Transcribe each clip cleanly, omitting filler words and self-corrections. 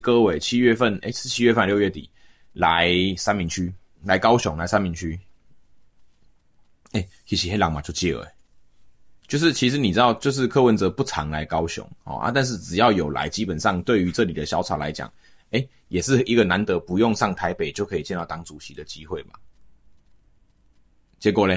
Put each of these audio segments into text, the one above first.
各位7月份，是7月份6月底来三民区，来高雄，来三民区。其实那人嘛就少了。就是其实你知道，就是柯文哲不常来高雄但是只要有来，基本上对于这里的小草来讲，也是一个难得不用上台北就可以见到党主席的机会嘛。结果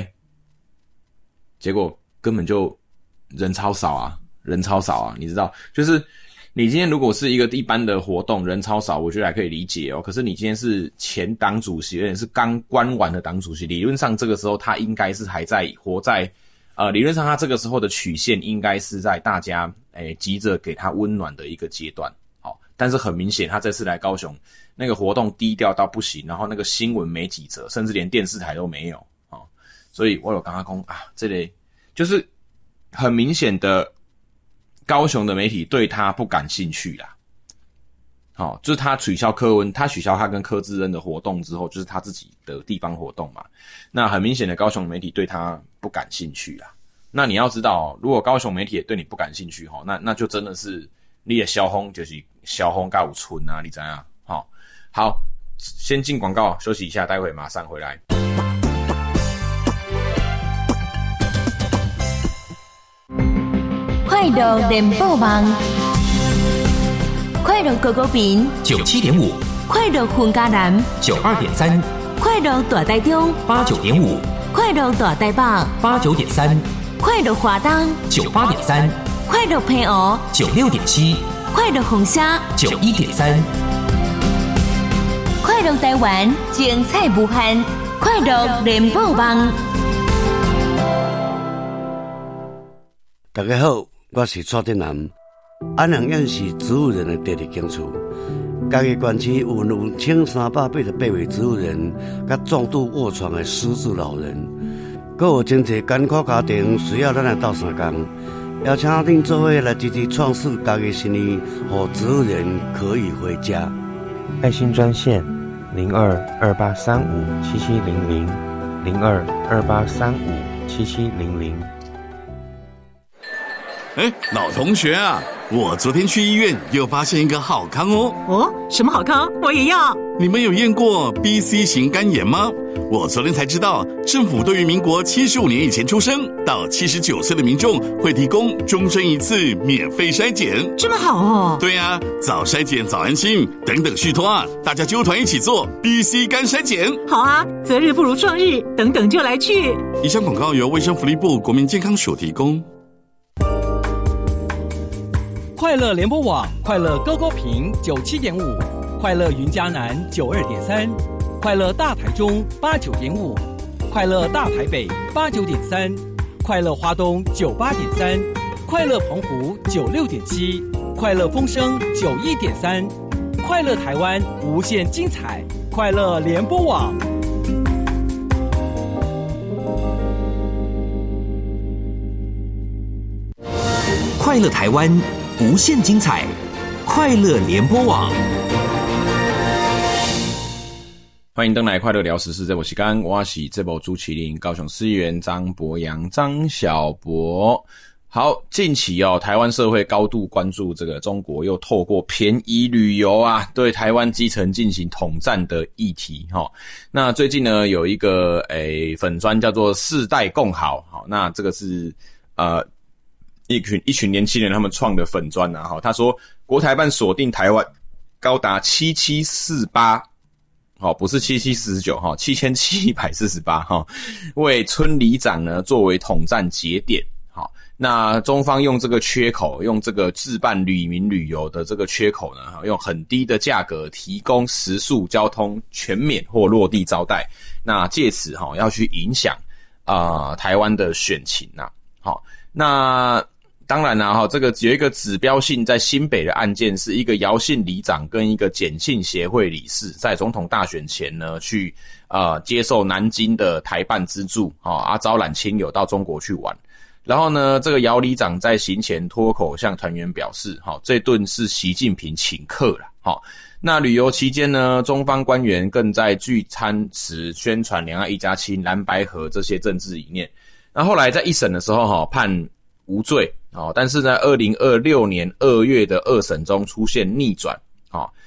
根本就人超少啊，你知道，就是你今天如果是一个一般的活动，人超少，我觉得还可以理解可是你今天是前党主席，而且是刚关完的党主席，理论上这个时候他应该是还在活在理论上他这个时候的曲线应该是在大家急着给他温暖的一个阶段。但是很明显他这次来高雄那个活动低调到不行，然后那个新闻没几则，甚至连电视台都没有所以我有跟他说这类就是很明显的高雄的媒体对他不感兴趣啦。就是他取消他跟柯志恩的活动之后，就是他自己的地方活动嘛。那很明显的高雄媒体对他不感兴趣啦。那你要知道如果高雄媒体也对你不感兴趣那就真的是你的消风就是消风到有村啊，你知道好，先进广告休息一下，待会马上回来。 快乐联播网，快乐高高屏 97.5， 快乐混嘉南 92.3， 快乐大台中 89.5， 快乐大台北 89.3， 快乐华东 98.3， 快乐平湖 96.7， 快乐红虾 91.3， 快乐台湾精彩无限，快乐联播网。 大家好，我是蔡振南。安阳县是植物人的第二警处，嘉义县区有1388位植物人，甲重度卧床的失智老人，还有真侪艰苦家庭需要咱来斗相共。邀请恁做伙来积极创世嘉义新义，让植物人可以回家。 爱心专线0228357700 0228357700。 老同学啊，我昨天去医院又发现一个好康哦。 什么好康？我也要。 你们有验过 BC 型肝炎吗？我昨天才知道，政府对于民国75年以前出生到79岁的民众会提供终身一次免费筛检。 这么好哦。 对啊，早筛检早安心，等等续托啊，大家揪团一起做 BC 肝筛检。 好啊，择日不如撞日，等等就来去。 以上广告由卫生福利部国民健康署提供。 快乐联播网，快乐高高屏97.5，快乐云嘉南92.3，快乐大台中89.5，快乐大台北89.3，快乐花东98.3，快乐澎湖96.7，快乐风声91.3，快乐台湾无限精彩，快乐联播网。 快乐台湾无限精彩，快乐联播网。 欢迎登来快乐聊时事，这部时间我是这部主持人高雄市议员张博洋张小博。好，近期台湾社会高度关注这个中国又透过便宜旅游对台湾基层进行统战的议题那最近呢有一个粉专叫做世代共好那这个是一群年轻人他们创的粉专他说国台办锁定台湾高达7748不是7749 7748为村里长呢作为统战节点那中方用这个缺口，用这个自办旅民旅游的这个缺口呢用很低的价格提供食宿交通全免或落地招待，那借此要去影响台湾的选情那当然这个有一个指标性在新北的案件，是一个姚姓里长跟一个简姓协会理事在总统大选前呢去接受南京的台办资助招揽亲友到中国去玩，然后呢这个姚里长在行前脱口向团员表示这顿是习近平请客啦那旅游期间呢，中方官员更在聚餐时宣传两岸一家亲、蓝白合这些政治理念。那后来在一审的时候判无罪但是在2026年2月的二审中出现逆转